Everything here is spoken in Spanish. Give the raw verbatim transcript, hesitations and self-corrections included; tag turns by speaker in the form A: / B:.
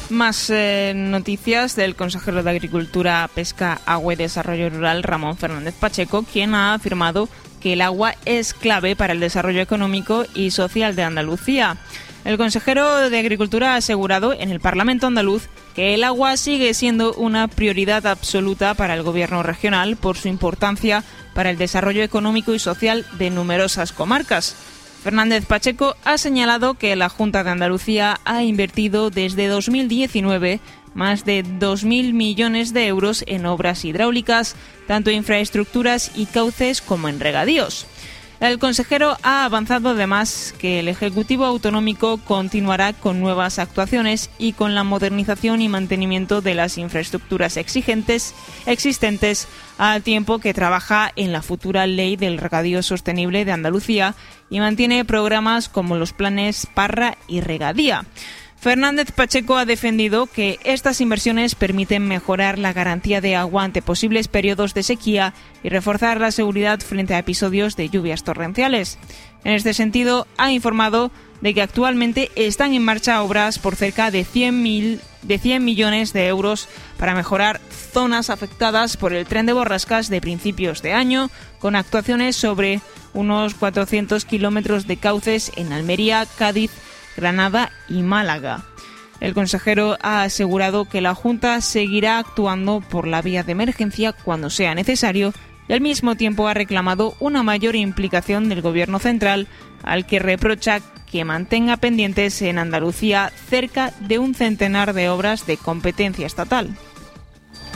A: Más eh, noticias del consejero de Agricultura, Pesca, Agua y Desarrollo Rural, Ramón Fernández Pacheco, quien ha afirmado que el agua es clave para el desarrollo económico y social de Andalucía. El consejero de Agricultura ha asegurado en el Parlamento andaluz que el agua sigue siendo una prioridad absoluta para el gobierno regional por su importancia para el desarrollo económico y social de numerosas comarcas. Fernández Pacheco ha señalado que la Junta de Andalucía ha invertido desde dos mil diecinueve más de dos mil millones de euros en obras hidráulicas, tanto en infraestructuras y cauces como en regadíos. El consejero ha avanzado además que el Ejecutivo Autonómico continuará con nuevas actuaciones y con la modernización y mantenimiento de las infraestructuras exigentes, existentes, al tiempo que trabaja en la futura Ley del Regadío Sostenible de Andalucía y mantiene programas como los planes Parra y Regadía. Fernández Pacheco ha defendido que estas inversiones permiten mejorar la garantía de agua ante posibles periodos de sequía y reforzar la seguridad frente a episodios de lluvias torrenciales. En este sentido, ha informado de que actualmente están en marcha obras por cerca de cien millones de euros para mejorar zonas afectadas por el tren de borrascas de principios de año, con actuaciones sobre unos cuatrocientos kilómetros de cauces en Almería, Cádiz, Granada y Málaga. El consejero ha asegurado que la Junta seguirá actuando por la vía de emergencia cuando sea necesario y al mismo tiempo ha reclamado una mayor implicación del Gobierno central, al que reprocha que mantenga pendientes en Andalucía cerca de un centenar de obras de competencia estatal.